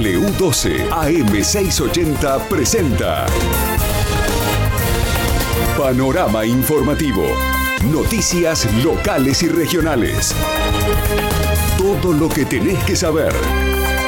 W12 AM680 presenta Panorama Informativo. Noticias locales y regionales. Todo lo que tenés que saber.